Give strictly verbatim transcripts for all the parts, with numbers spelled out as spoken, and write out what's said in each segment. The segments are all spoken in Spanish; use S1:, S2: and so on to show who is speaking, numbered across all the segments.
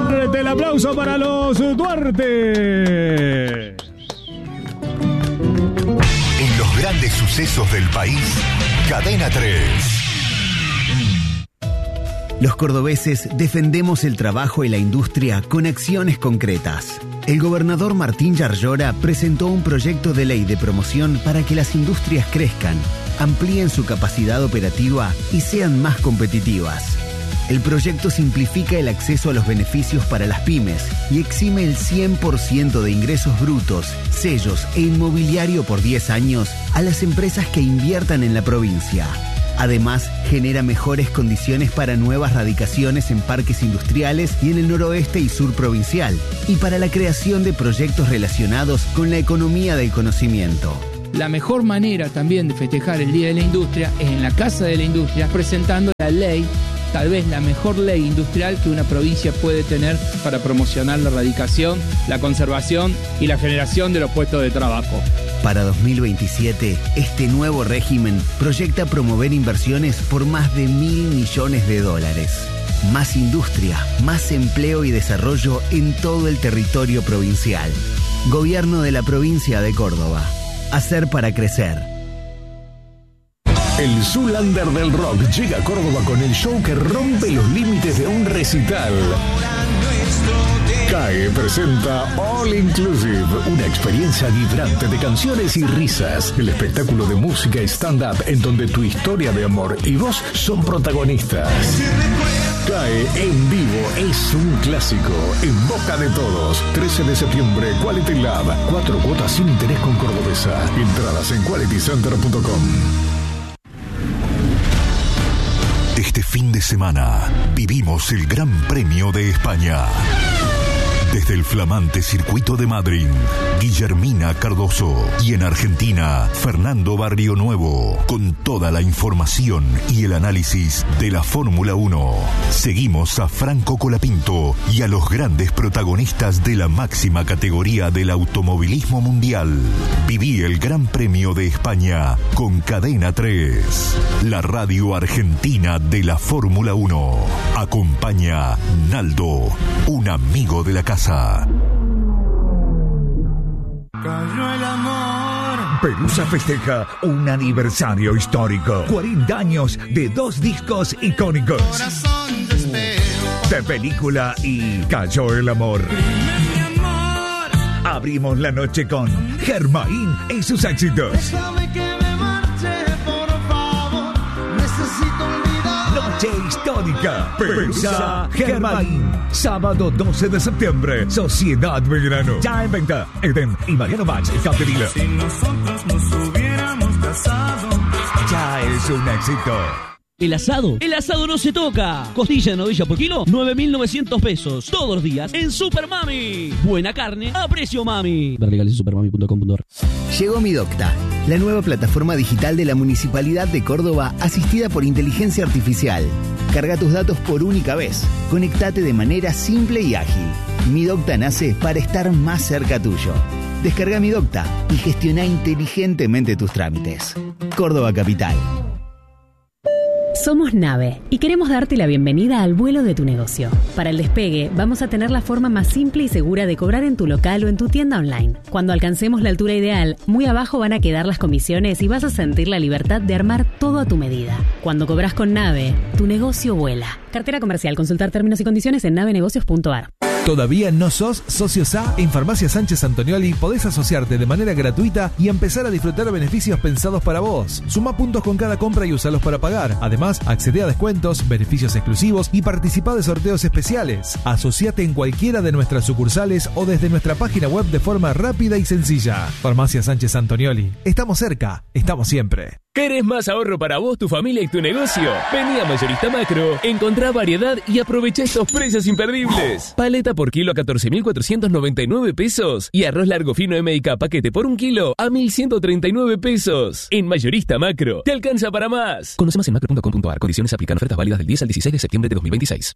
S1: Fuerte el aplauso para los Duarte.
S2: En los grandes sucesos del país, Cadena tres.
S3: Los cordobeses defendemos el trabajo y la industria con acciones concretas. El gobernador Martín Yarlora presentó un proyecto de ley de promoción para que las industrias crezcan, amplíen su capacidad operativa y sean más competitivas. El proyecto simplifica el acceso a los beneficios para las pymes y exime el cien por ciento de ingresos brutos, sellos e inmobiliario por diez años a las empresas que inviertan en la provincia. Además, genera mejores condiciones para nuevas radicaciones en parques industriales y en el noroeste y sur provincial, y para la creación de proyectos relacionados con la economía del conocimiento.
S4: La mejor manera también de festejar el Día de la Industria es en la Casa de la Industria, presentando la ley, tal vez la mejor ley industrial que una provincia puede tener para promocionar la radicación, la conservación y la generación de los puestos de trabajo.
S3: Para dos mil veintisiete, este nuevo régimen proyecta promover inversiones por más de mil millones de dólares. Más industria, más empleo y desarrollo en todo el territorio provincial. Gobierno de la provincia de Córdoba. Hacer para crecer.
S5: El Zoolander del rock llega a Córdoba con el show que rompe los límites de un recital. C A E presenta All Inclusive, una experiencia vibrante de canciones y risas. El espectáculo de música y stand-up en donde tu historia de amor y vos son protagonistas. C A E en vivo es un clásico, en boca de todos. trece de septiembre, Quality Lab. Cuatro cuotas sin interés con Cordobesa. Entradas en quality center punto com.
S2: Este fin de semana vivimos el Gran Premio de España. Desde el flamante circuito de Madrid, Guillermina Cardoso. Y en Argentina, Fernando Barrionuevo. Con toda la información y el análisis de la Fórmula uno. Seguimos a Franco Colapinto y a los grandes protagonistas de la máxima categoría del automovilismo mundial. Viví el Gran Premio de España con Cadena tres. La radio argentina de la Fórmula uno. Acompaña Naldo, un amigo de la casa.
S6: Cayó el amor.
S5: Pelusa festeja un aniversario histórico. cuarenta años de dos discos icónicos.
S6: Corazón de espejo.
S5: De película y Cayó el amor.
S6: Mi amor.
S5: Abrimos la noche con Germain y sus éxitos.
S6: Déjame que me marche, por favor. Necesito olvidar.
S5: Noche histórica. Pelusa Germain. Sábado doce de septiembre. Sociedad Belgrano. Ya en venta. Eden y Mariano Bach. Capdevila.
S6: Si nosotros nos hubiéramos casado.
S5: Ya es un éxito.
S7: El asado, el asado no se toca. Costilla de novilla por kilo, nueve mil novecientos pesos. Todos los días en Super Mami. Buena carne a precio mami. Ver legales en supermami punto com punto ar.
S3: Llegó Mi Docta, la nueva plataforma digital de la Municipalidad de Córdoba asistida por inteligencia artificial. Carga tus datos por única vez. Conectate de manera simple y ágil. Mi Docta nace para estar más cerca tuyo. Descarga Mi Docta y gestiona inteligentemente tus trámites. Córdoba Capital.
S8: Somos Nave y queremos darte la bienvenida al vuelo de tu negocio. Para el despegue, vamos a tener la forma más simple y segura de cobrar en tu local o en tu tienda online. Cuando alcancemos la altura ideal, muy abajo van a quedar las comisiones y vas a sentir la libertad de armar todo a tu medida. Cuando cobras con Nave, tu negocio vuela. Cartera comercial. Consultar términos y condiciones en nave negocios punto ar.
S9: ¿Todavía no sos socio S A? En Farmacia Sánchez Antonioli podés asociarte de manera gratuita y empezar a disfrutar beneficios pensados para vos. Suma puntos con cada compra y usalos para pagar. Además, accede a descuentos, beneficios exclusivos y participa de sorteos especiales. Asociate en cualquiera de nuestras sucursales o desde nuestra página web de forma rápida y sencilla. Farmacia Sánchez Antonioli. Estamos cerca, estamos siempre.
S10: ¿Querés más ahorro para vos, tu familia y tu negocio? Vení a Mayorista Macro, encontrá variedad y aprovecha estos precios imperdibles. Paleta por kilo a catorce mil cuatrocientos noventa y nueve pesos y arroz largo fino M I K paquete por un kilo a mil ciento treinta y nueve pesos. En Mayorista Macro, te alcanza para más. Conoce más en macro punto com punto ar. Condiciones aplican. Ofertas válidas del diez al dieciséis de septiembre de dos mil veintiséis.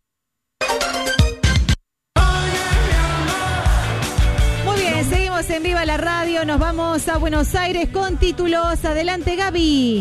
S11: En Viva la Radio, nos vamos a Buenos Aires con títulos. Adelante, Gaby.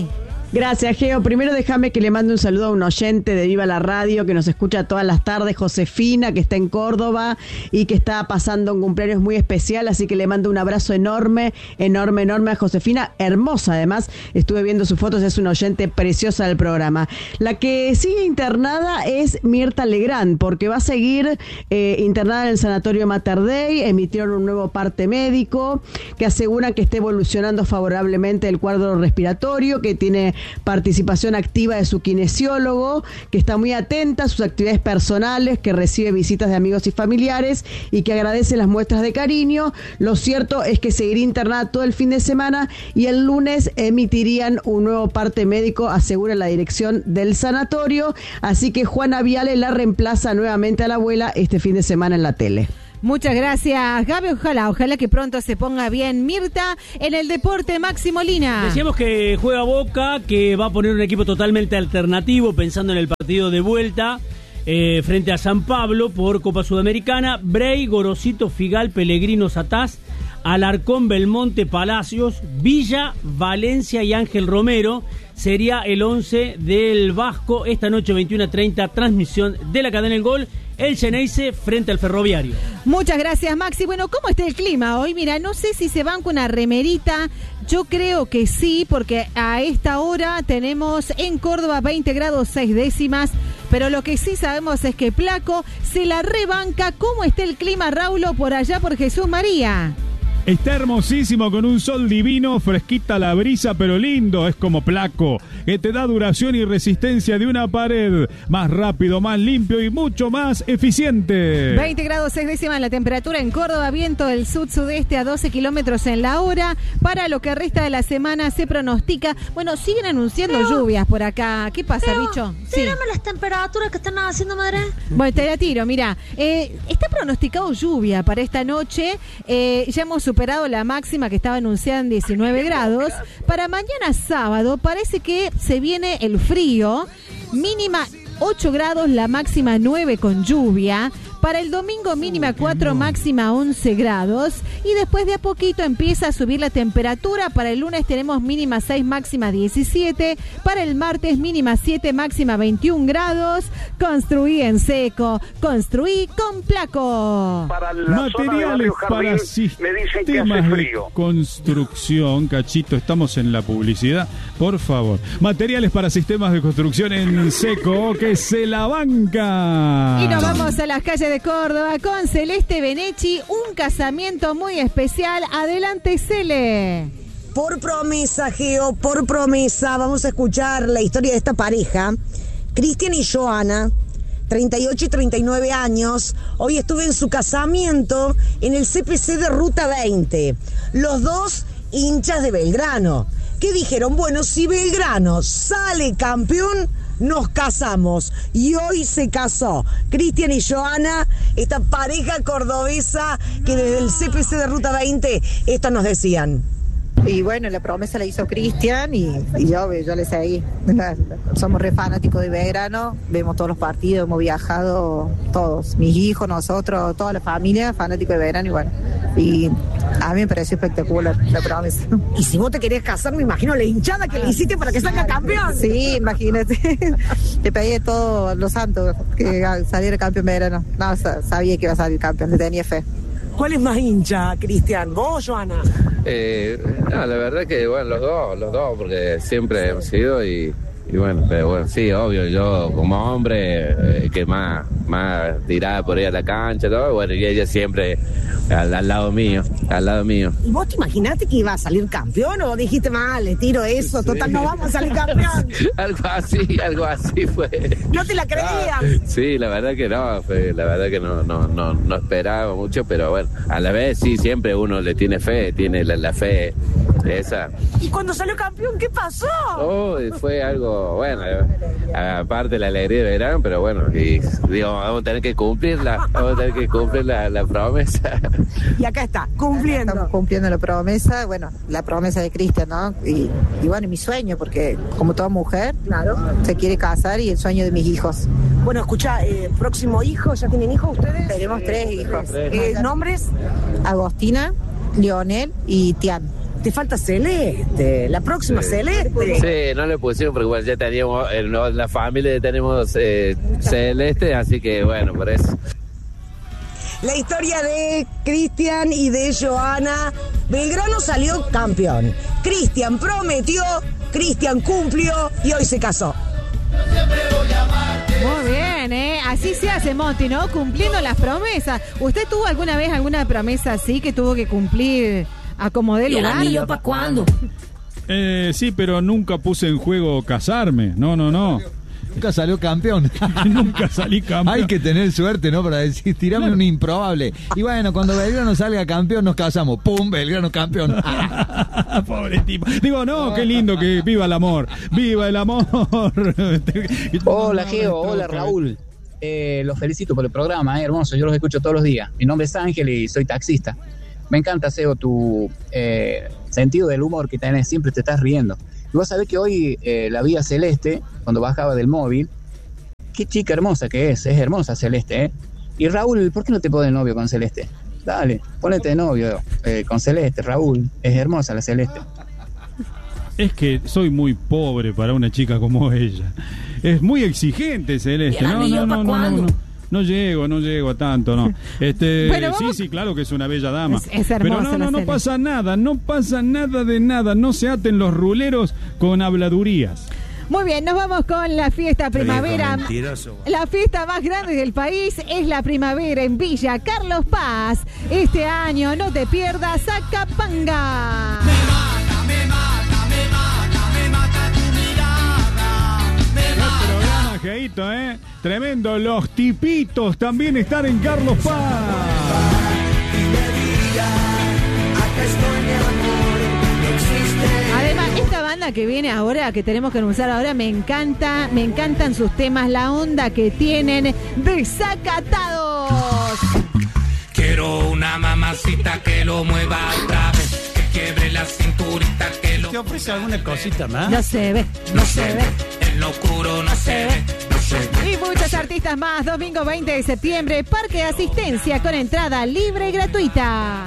S11: Gracias, Geo. Primero déjame que le mande un saludo a un oyente de Viva la Radio que nos escucha todas las tardes, Josefina, que está en Córdoba y que está pasando un cumpleaños muy especial, así que le mando un abrazo enorme, enorme, enorme a Josefina, hermosa además. Estuve viendo sus fotos, es una oyente preciosa del programa. La que sigue internada es Mirta Legrand, porque va a seguir eh, internada en el Sanatorio Mater Dei. Emitieron un nuevo parte médico que asegura que está evolucionando favorablemente el cuadro respiratorio, que tiene participación activa de su kinesiólogo, que está muy atenta a sus actividades personales, que recibe visitas de amigos y familiares y que agradece las muestras de cariño. Lo cierto es que seguirá internada todo el fin de semana y el lunes emitirían un nuevo parte médico, asegura la dirección del sanatorio. Así que Juana Viale la reemplaza nuevamente a la abuela este fin de semana en la tele.
S12: Muchas gracias, Gaby. Ojalá, ojalá que pronto se ponga bien Mirta en el deporte. Maxi Molina.
S7: Decíamos que juega Boca, que va a poner un equipo totalmente alternativo, pensando en el partido de vuelta eh, frente a San Pablo por Copa Sudamericana. Brey, Gorosito, Figal, Pellegrino, Satás, Alarcón, Belmonte, Palacios, Villa, Valencia y Ángel Romero. Sería el once del Vasco. Esta noche, veintiuno treinta, transmisión de la cadena El Gol. El Xeneize frente al Ferroviario.
S12: Muchas gracias, Maxi. Bueno, ¿cómo está el clima hoy? Mira, no sé si se van con una remerita. Yo creo que sí, porque a esta hora tenemos en Córdoba veinte grados seis décimas. Pero lo que sí sabemos es que Placo se la rebanca. ¿Cómo está el clima, Raulo, por allá por Jesús María?
S1: Está hermosísimo, con un sol divino, fresquita la brisa, pero lindo, es como Placo, que te da duración y resistencia de una pared, más rápido, más limpio y mucho más eficiente.
S12: veinte grados seis décimas la temperatura en Córdoba, viento del sud-sudeste a doce kilómetros en la hora. Para lo que resta de la semana se pronostica, bueno, siguen anunciando pero, lluvias por acá. ¿Qué pasa, pero, bicho?
S13: Tírame sí. las temperaturas que están haciendo, madre.
S12: Bueno, te la tiro, mira, eh, está pronosticado lluvia para esta noche, eh, ya hemos superado la máxima que estaba anunciada en diecinueve grados. Para mañana sábado parece que se viene el frío, mínima ocho grados, la máxima nueve con lluvia. Para el domingo mínima cuatro, máxima once grados. Y después de a poquito empieza a subir la temperatura. Para el lunes tenemos mínima seis, máxima diecisiete. Para el martes mínima siete, máxima veintiún grados. Construí en seco. Construí con Placo.
S1: Para materiales para sistemas de construcción. Cachito, estamos en la publicidad. Por favor. Materiales para sistemas de construcción en seco, que se la banca.
S12: Y nos vamos a las calles de Córdoba con Celeste Benechi, un casamiento muy especial. Adelante, Cele.
S14: Por promesa, Geo, por promesa, vamos a escuchar la historia de esta pareja, Cristian y Joana, treinta y ocho y treinta y nueve años. Hoy estuve en su casamiento en el C P C de Ruta veinte. Los dos hinchas de Belgrano, que dijeron, bueno, si Belgrano sale campeón, nos casamos. Y hoy se casó Cristian y Joana, esta pareja cordobesa que desde el C P C de Ruta veinte, esto nos decían.
S15: Y bueno, la promesa la hizo Cristian y, y yo, yo le seguí. Somos re fanáticos de Belgrano, vemos todos los partidos, hemos viajado todos, mis hijos, nosotros, toda la familia, fanáticos de Belgrano y bueno. Y a mí me pareció espectacular la promesa.
S14: Y si vos te querías casar, me imagino la hinchada que le hiciste para que salga campeón.
S15: Sí, imagínate. Te pedí todos los santos que saliera campeón Belgrano. No, sabía que iba a salir campeón, le tenía fe.
S14: ¿Cuál es más hincha, Cristian? ¿Vos o Joana?
S16: Eh, no, la verdad que, bueno, los dos, los dos, porque siempre hemos sido y, y bueno, pero bueno, sí, obvio, yo como hombre, eh, que más, más tirada por ir a la cancha, todo, bueno, y ella siempre al, al lado mío, al lado mío.
S14: ¿Y vos te imaginaste que iba a salir campeón o dijiste, mal, le tiro eso, total, sí. No vamos a salir campeón?
S16: Algo así, algo así fue.
S14: ¿No te la creías?
S16: No, sí, la verdad que no, fue, la verdad que no, no, no, no esperaba mucho, pero bueno, a la vez sí, siempre uno le tiene fe, tiene la, la fe esa.
S14: ¿Y cuando salió campeón, qué pasó?
S16: Oh, fue algo, bueno, aparte la alegría de verano, pero bueno, y digo, vamos a tener que cumplirla, vamos a tener que cumplir la, la promesa.
S14: Y acá está, cumpliendo.
S15: Estamos cumpliendo la promesa, bueno, la promesa de Cristian, ¿no? Y, y bueno, mi sueño, porque como toda mujer,
S14: claro,
S15: se quiere casar y el sueño de mis hijos.
S14: Bueno, escucha, eh, próximo hijo, ¿ya tienen hijos ustedes?
S15: Tenemos tres hijos.
S14: Eh, ¿Nombres?
S15: Agostina, Lionel y Tian.
S14: te falta Celeste, la próxima
S16: Sí.
S14: Celeste.
S16: Sí, no le pusieron porque bueno, ya teníamos, en la familia tenemos eh, Celeste, así que bueno, por eso.
S14: La historia de Cristian y de Joana. Belgrano salió campeón. Cristian prometió, Cristian cumplió y hoy se casó.
S12: Muy bien, ¿eh? Así se hace, Monty, ¿no? Cumpliendo las promesas. ¿Usted tuvo alguna vez alguna promesa así que tuvo que cumplir a como de lugar?
S17: ¿Y el anillo para cuándo?
S1: Eh, sí, pero nunca puse en juego casarme. No, no, no.
S18: Nunca salió campeón.
S1: Nunca salí campeón.
S18: Hay que tener suerte, ¿no? Para decir, tirame claro. un improbable. Y bueno, cuando Belgrano salga campeón, nos casamos. ¡Pum! Belgrano campeón.
S1: Pobre tipo. Digo, no, qué lindo que viva el amor. ¡Viva el amor!
S19: Hola, Geo. Hola, Raúl. Eh, los felicito por el programa, eh, hermoso. Yo los escucho todos los días. Mi nombre es Ángel y soy taxista. Me encanta, Seo, tu eh, sentido del humor que tenés. Siempre te estás riendo. Y vos sabés que hoy eh, la vi a Celeste, cuando bajaba del móvil, qué chica hermosa que es, es hermosa Celeste, ¿eh? Y Raúl, ¿por qué no te pones novio con Celeste? Dale, ponete de novio eh, con Celeste, Raúl, es hermosa la Celeste.
S1: Es que soy muy pobre para una chica como ella. Es muy exigente Celeste, no, no, no, no, no, no. No llego, no llego a tanto, no. Este,
S12: bueno,
S1: sí, sí, claro que es una bella dama.
S12: Es, es hermosa.
S1: Pero no, no, no pasa nada, no pasa nada de nada. No se aten los ruleros con habladurías.
S12: Muy bien, nos vamos con la fiesta primavera. La fiesta más grande del país es la primavera en Villa Carlos Paz. Este año no te pierdas Acapanga.
S6: Me mata, me mata, me mata, me mata tu mirada. Me mata.
S1: Geito, ¿eh? Tremendo. Los tipitos también están en Carlos Paz.
S12: Además, esta banda que viene ahora, que tenemos que anunciar ahora, me encanta, me encantan sus temas, la onda que tienen. Desacatados.
S6: Quiero una mamacita que lo mueva otra vez, que quiebre la cinturita, que lo...
S20: ¿Te ofrece alguna cosita más?
S12: No se ve, no, no se, se ve.
S6: En lo oscuro no se ve.
S12: Y muchos artistas más, domingo veinte de septiembre, Parque de Asistencia con entrada libre y gratuita.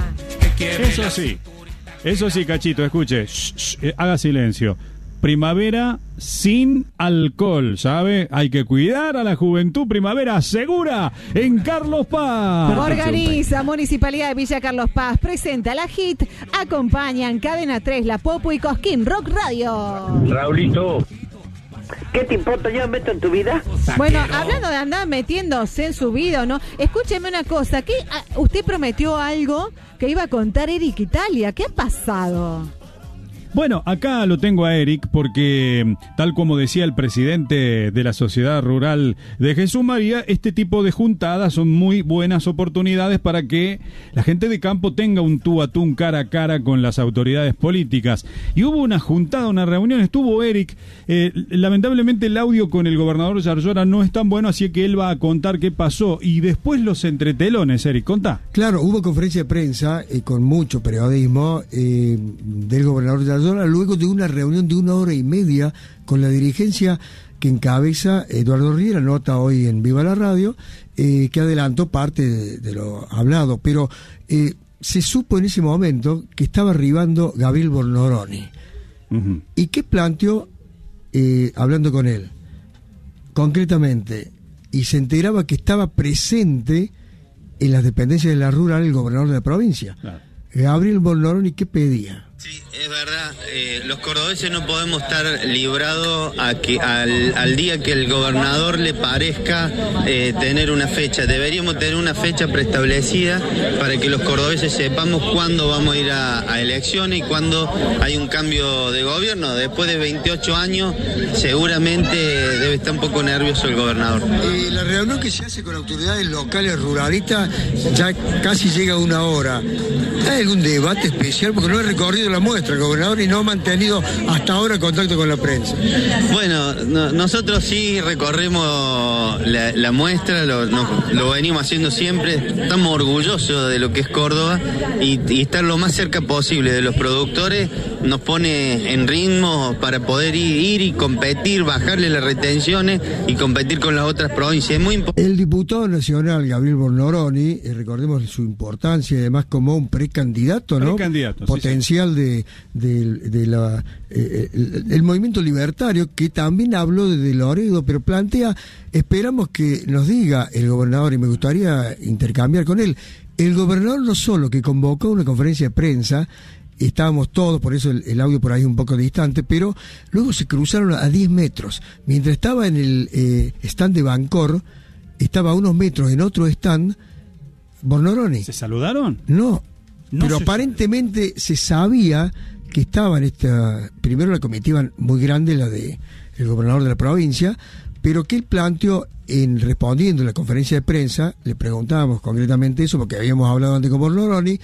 S1: Eso sí, eso sí, Cachito, escuche, shh, shh, eh, haga silencio. Primavera sin alcohol, ¿sabe? Hay que cuidar a la juventud. Primavera segura en Carlos Paz.
S12: Organiza Municipalidad de Villa Carlos Paz, presenta la Hit, acompañan Cadena tres, La Popo y Cosquín Rock Radio.
S21: Raulito, ¿qué te importa? Yo me meto en tu vida.
S12: Bueno, hablando de andar metiéndose en su vida, ¿no? Escúcheme una cosa, ¿qué, a, usted prometió algo que iba a contar Eric Italia? ¿Qué ha pasado?
S1: Bueno, acá lo tengo a Eric porque, tal como decía el presidente de la Sociedad Rural de Jesús María, este tipo de juntadas son muy buenas oportunidades para que la gente de campo tenga un tú a tú, cara a cara con las autoridades políticas. Y hubo una juntada, una reunión, estuvo Eric. Eh, lamentablemente el audio con el gobernador Yarlora no es tan bueno, así que él va a contar qué pasó. Y después los entretelones, Eric, contá.
S22: Claro, hubo conferencia de prensa eh, con mucho periodismo eh, del gobernador Yarlora, luego de una reunión de una hora y media con la dirigencia que encabeza Eduardo Riera, nota hoy en Viva la Radio, eh, que adelantó parte de, de lo hablado, pero eh, se supo en ese momento que estaba arribando Gabriel Bornoroni. Uh-huh. ¿Y qué planteó eh, hablando con él? Concretamente, y se enteraba que estaba presente en las dependencias de la rural el gobernador de la provincia. Claro. Gabriel Bornoroni, ¿qué pedía?
S23: Sí, es verdad, eh, los cordobeses no podemos estar librados a que al, al día que el gobernador le parezca eh, tener una fecha. Deberíamos tener una fecha preestablecida para que los cordobeses sepamos cuándo vamos a ir a, a elecciones y cuándo hay un cambio de gobierno. Después de veintiocho años seguramente debe estar un poco nervioso el gobernador.
S22: Eh, la reunión que se hace con autoridades locales ruralistas ya casi llega a una hora. ¿Hay algún debate especial? Porque no he recorrido la muestra el gobernador y no ha mantenido hasta ahora contacto con la prensa.
S23: Bueno, no, nosotros sí recorremos la, la muestra, lo, no, lo venimos haciendo siempre, estamos orgullosos de lo que es Córdoba y, y estar lo más cerca posible de los productores nos pone en ritmo para poder ir, ir y competir, bajarle las retenciones y competir con las otras provincias. Es muy importante.
S22: El diputado nacional Gabriel Bornoroni, eh, recordemos su importancia y además como un precandidato, ¿no?
S1: Precandidato,
S22: potencial
S1: sí,
S22: actual de, de, de la, eh, el, el movimiento libertario, que también habló de, de Loredo, pero plantea, esperamos que nos diga el gobernador, y me gustaría intercambiar con él, el gobernador no solo que convocó una conferencia de prensa, estábamos todos, por eso el, el audio por ahí un poco distante, pero luego se cruzaron a diez metros. Mientras estaba en el eh, stand de Bancor, estaba a unos metros en otro stand Bornoroni.
S1: ¿Se saludaron?
S22: No,
S1: no
S22: pero
S1: se...
S22: aparentemente se sabía que estaba en esta, primero la comitiva muy grande, la de el gobernador de la provincia, pero que él planteó, en respondiendo a la conferencia de prensa, le preguntábamos concretamente eso, porque habíamos hablado antes con Bornoroni,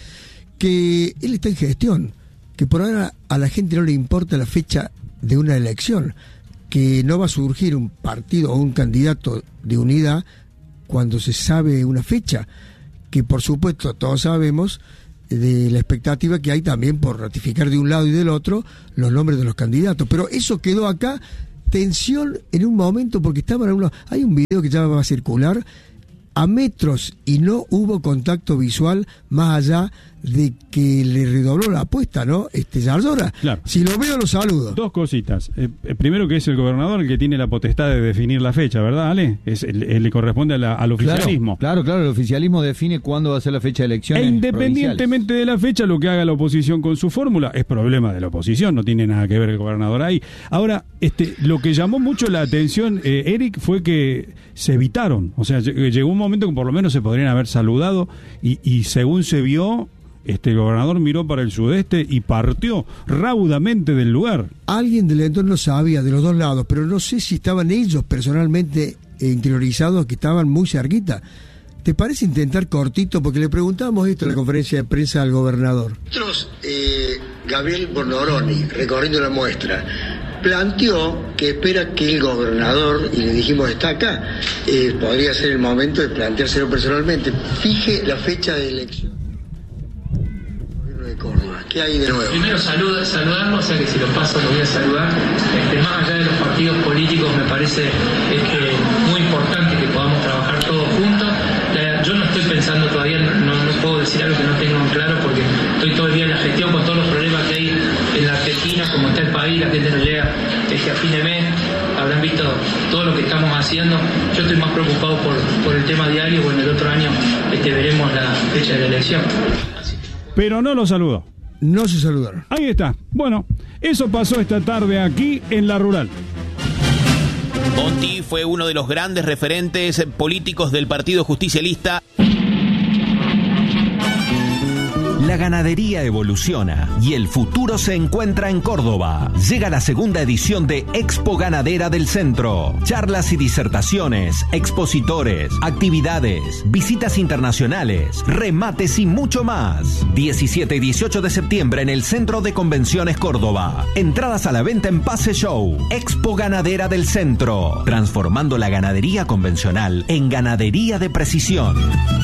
S22: que él está en gestión, que por ahora a la gente no le importa la fecha de una elección, que no va a surgir un partido o un candidato de unidad cuando se sabe una fecha, que por supuesto todos sabemos de la expectativa que hay también por ratificar de un lado y del otro los nombres de los candidatos, pero eso quedó acá, tensión en un momento, porque estaban a uno, hay un video que ya va a circular a metros y no hubo contacto visual más allá de que le redobló la apuesta, ¿no? Este Yardora.
S1: Claro.
S22: Si lo veo, lo saludo.
S1: Dos cositas. Eh, primero, que es el gobernador el que tiene la potestad de definir la fecha, ¿verdad, Ale? Es, el, el, le corresponde a la, al oficialismo.
S18: Claro, claro, claro, el oficialismo define cuándo va a ser la fecha de elecciones.
S1: E independientemente de la fecha, lo que haga la oposición con su fórmula es problema de la oposición, no tiene nada que ver el gobernador ahí. Ahora, este, lo que llamó mucho la atención, eh, Eric, fue que se evitaron. O sea, llegó un momento que por lo menos se podrían haber saludado y, y según se vio, este el gobernador miró para el sudeste y partió raudamente del lugar.
S22: Alguien del entorno sabía de los dos lados, pero no sé si estaban ellos personalmente interiorizados, que estaban muy cerquita. ¿Te parece intentar cortito? Porque le preguntamos esto en la conferencia de prensa al gobernador.
S2: Nosotros, eh, Gabriel Bornoroni, recorriendo la muestra, planteó que espera que el gobernador, y le dijimos está acá, eh, podría ser el momento de planteárselo personalmente, fije la fecha de elección de Córdoba. ¿Qué hay de nuevo?
S4: Primero saluda, saludarlo, o sea que si lo paso lo voy a saludar. Este, más allá de los partidos políticos, me parece este, muy importante que podamos trabajar todos juntos. La, yo no estoy pensando todavía, no, no, no puedo decir algo que no tengo claro, porque estoy todo el día en la gestión con todos los problemas que hay en la Argentina, como está el país, la gente no llega este, a fin de mes. Habrán visto todo lo que estamos haciendo. Yo estoy más preocupado por, por el tema diario. Bueno, el otro año este, veremos la fecha de la elección.
S1: Pero no lo saludó.
S22: No se saludaron.
S1: Ahí está. Bueno, eso pasó esta tarde aquí en La Rural.
S17: Bonti fue uno de los grandes referentes políticos del Partido Justicialista.
S24: La ganadería evoluciona y el futuro se encuentra en Córdoba. Llega la segunda edición de Expo Ganadera del Centro. Charlas y disertaciones, expositores, actividades, visitas internacionales, remates y mucho más. diecisiete y dieciocho de septiembre en el Centro de Convenciones Córdoba. Entradas a la venta en Pase Show. Expo Ganadera del Centro. Transformando la ganadería convencional en ganadería de precisión.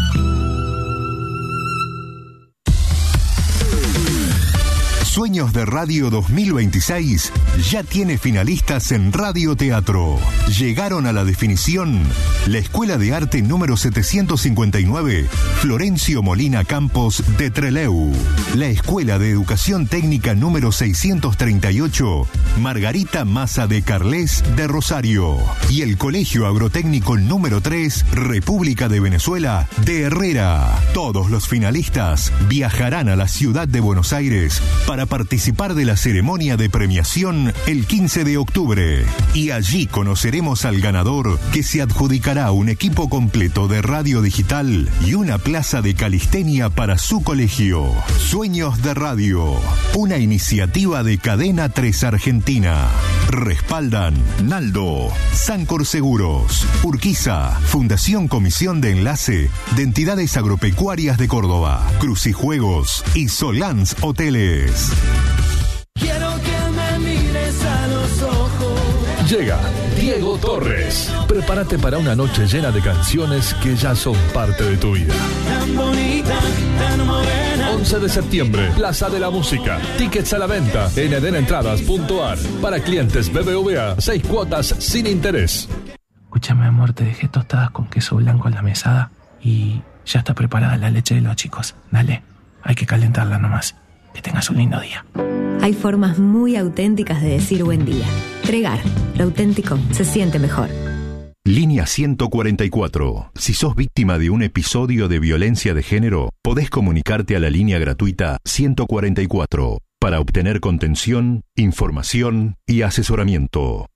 S5: Sueños de Radio dos mil veintiséis ya tiene finalistas en Radio Teatro. Llegaron a la definición la Escuela de Arte número setecientos cincuenta y nueve, Florencio Molina Campos de Trelew. La Escuela de Educación Técnica número seiscientos treinta y ocho, Margarita Maza de Carles de Rosario. Y el Colegio Agrotécnico número tres, República de Venezuela de Herrera. Todos los finalistas viajarán a la ciudad de Buenos Aires para participar de la ceremonia de premiación el quince de octubre. Y allí conoceremos al ganador, que se adjudicará un equipo completo de radio digital y una plaza de calistenia para su colegio. Sueños de Radio, una iniciativa de Cadena tres Argentina. Respaldan Naldo, Sancor Seguros, Urquiza, Fundación Comisión de Enlace de Entidades Agropecuarias de Córdoba, Crucijuegos y Solans Hoteles.
S6: Quiero que me mires a los ojos.
S5: Llega Diego Torres. Prepárate para una noche llena de canciones que ya son parte de tu vida.
S6: Tan bonita, tan morena.
S5: once de septiembre, Plaza de la Música. Tickets a la venta en eden entradas punto a r. Para clientes B B V A, seis cuotas sin interés.
S25: Escúchame, amor, te dejé tostadas con queso blanco en la mesada y ya está preparada la leche de los chicos. Dale, hay que calentarla nomás. Que tengas un lindo día.
S3: Hay formas muy auténticas de decir buen día. Pregar, lo auténtico se siente mejor.
S5: Línea ciento cuarenta y cuatro. Si sos víctima de un episodio de violencia de género, podés comunicarte a la línea gratuita ciento cuarenta y cuatro para obtener contención, información y asesoramiento.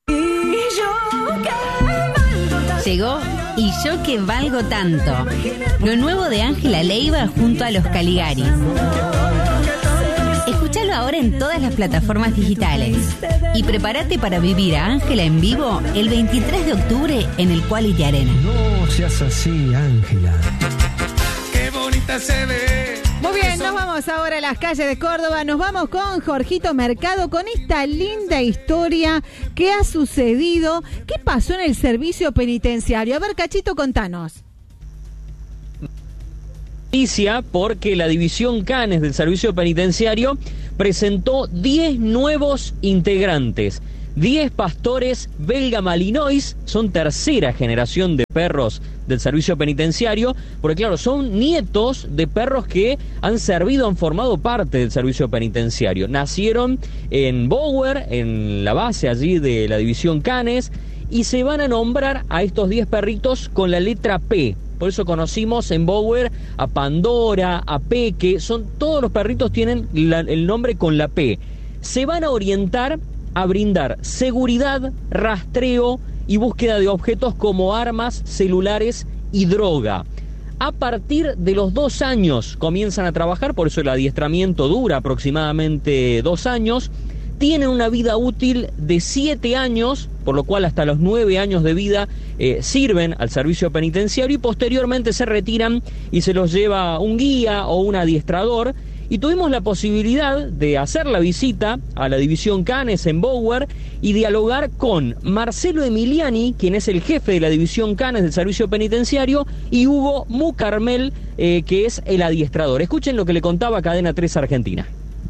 S8: Llegó Y yo que valgo tanto. Lo nuevo de Ángela Leiva junto a los Caligaris. Escúchalo ahora en todas las plataformas digitales. Y prepárate para vivir a Ángela en vivo el veintitrés de octubre en el Quality Arena.
S9: No seas así, Ángela.
S6: Qué bonita se ve.
S12: Muy bien, nos vamos ahora a las calles de Córdoba. Nos vamos con Jorgito Mercado, con esta linda historia que ha sucedido. ¿Qué pasó en el servicio penitenciario? A ver, Cachito, contanos.
S10: Noticia porque la división Canes del servicio penitenciario presentó diez nuevos integrantes. diez pastores belga malinois, son tercera generación de perros del servicio penitenciario, porque claro, son nietos de perros que han servido, han formado parte del servicio penitenciario. Nacieron en Bower, en la base allí de la división Canes, y se van a nombrar a estos diez perritos con la letra P. Por eso conocimos en Bower a Pandora, a Peque, son, todos los perritos tienen la, el nombre con la P. Se van a orientar a brindar seguridad, rastreo y búsqueda de objetos como armas, celulares y droga. A partir de los dos años comienzan a trabajar, por eso el adiestramiento dura aproximadamente dos años. Tienen una vida útil de siete años, por lo cual hasta los nueve años de vida eh, sirven al servicio penitenciario y posteriormente se retiran y se los lleva un guía o un adiestrador. Y tuvimos la posibilidad de hacer la visita a la división Canes en Bower y dialogar con Marcelo Emiliani, quien es el jefe de la división Canes del servicio penitenciario, y Hugo Mucarmel, eh, que es el adiestrador. Escuchen lo que le contaba Cadena tres Argentina.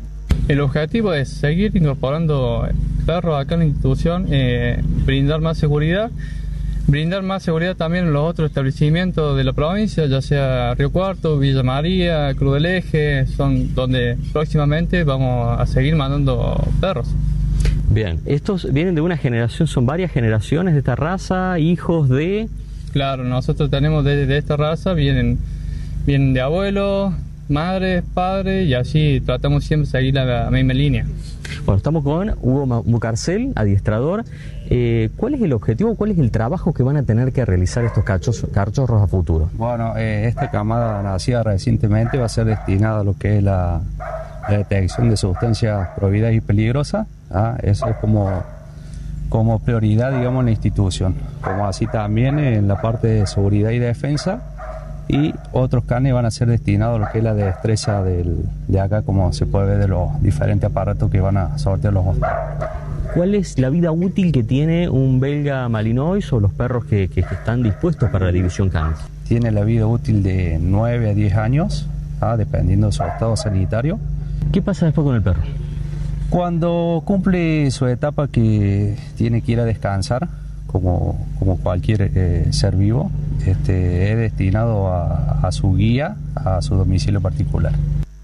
S11: El objetivo es seguir incorporando perros acá en la institución, eh, brindar más seguridad, brindar más seguridad también en los otros establecimientos de la provincia, ya sea Río Cuarto, Villa María, Cruz del Eje, son donde próximamente vamos a seguir mandando perros.
S10: Bien, estos vienen de una generación, son varias generaciones de esta raza, hijos de...
S11: Claro, nosotros tenemos de, de esta raza, vienen, vienen de abuelos, madres, padres, y así tratamos siempre de seguir la, la misma línea.
S10: Bueno, estamos con Hugo Mucarcel, adiestrador. Eh, ¿Cuál es el objetivo, cuál es el trabajo que van a tener que realizar estos cachos, cachorros a futuro?
S26: Bueno, eh, esta camada nacida recientemente va a ser destinada a lo que es la, la detección de sustancias prohibidas y peligrosas. ¿ah? Eso es como, como prioridad, digamos, en la institución. Como así también en la parte de seguridad y defensa. Y otros canes van a ser destinados a lo que es la destreza del, de acá, como se puede ver de los diferentes aparatos que van a sortear los hospitales.
S10: ¿Cuál es la vida útil que tiene un belga malinois o los perros que, que, que están dispuestos para la división Canes?
S26: Tiene la vida útil de nueve a diez años, ¿ah? dependiendo de su estado sanitario.
S10: ¿Qué pasa después con el perro?
S26: Cuando cumple su etapa que tiene que ir a descansar, como, como cualquier eh, ser vivo, este, es destinado a, a su guía, a su domicilio particular.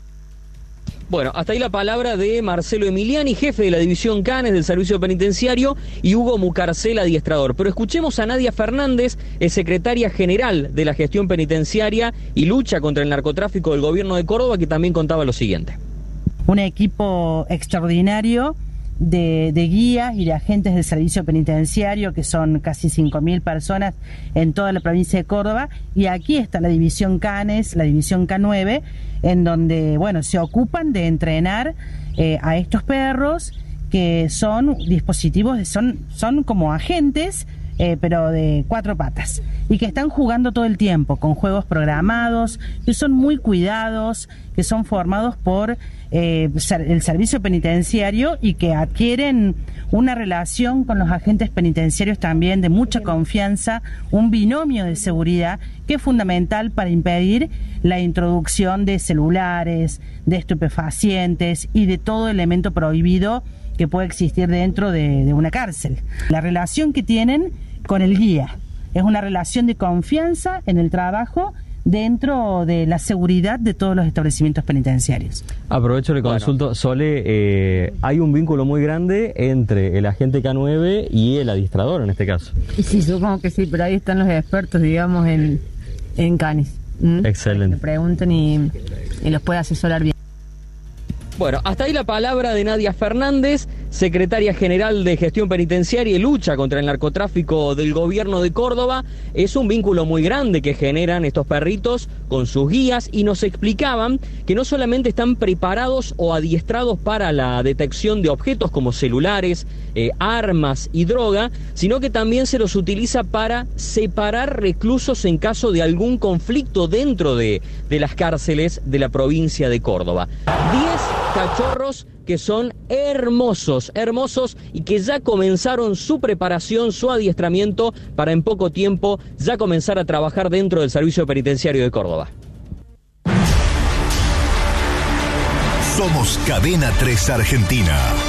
S10: Bueno, hasta ahí la palabra de Marcelo Emiliani, jefe de la división Canes del servicio penitenciario, y Hugo Mucarcel, adiestrador. Pero escuchemos a Nadia Fernández, es secretaria general de la gestión penitenciaria y lucha contra el narcotráfico del gobierno de Córdoba, que también contaba lo siguiente.
S27: Un equipo extraordinario de, de guías y de agentes del servicio penitenciario, que son casi cinco mil personas en toda la provincia de Córdoba, y aquí está la división Canes, la división K nueve, en donde, bueno, se ocupan de entrenar eh, a estos perros, que son dispositivos, son, son como agentes, eh, pero de cuatro patas, y que están jugando todo el tiempo, con juegos programados, que son muy cuidados, que son formados por eh, el servicio penitenciario y que adquieren una relación con los agentes penitenciarios también de mucha confianza, un binomio de seguridad que es fundamental para impedir la introducción de celulares, de estupefacientes y de todo elemento prohibido que puede existir dentro de, de una cárcel. La relación que tienen con el guía es una relación de confianza en el trabajo, dentro de la seguridad de todos los establecimientos penitenciarios.
S7: Aprovecho le consulto, bueno. Sole, eh, hay un vínculo muy grande entre el agente K nueve y el adiestrador en este caso.
S13: Sí, supongo que sí, pero ahí están los expertos, digamos, en, en canis. ¿Mm?
S7: Excelente.
S13: Que pregunten y, y los puede asesorar bien.
S10: Bueno, hasta ahí la palabra de Nadia Fernández, secretaria general de Gestión Penitenciaria y Lucha contra el Narcotráfico del Gobierno de Córdoba. Es un vínculo muy grande que generan estos perritos con sus guías y nos explicaban que no solamente están preparados o adiestrados para la detección de objetos como celulares, eh, armas y droga, sino que también se los utiliza para separar reclusos en caso de algún conflicto dentro de, de las cárceles de la provincia de Córdoba. diez cachorros que son hermosos, hermosos y que ya comenzaron su preparación, su adiestramiento para en poco tiempo ya comenzar a trabajar dentro del Servicio Penitenciario de Córdoba.
S5: Somos Cadena tres Argentina.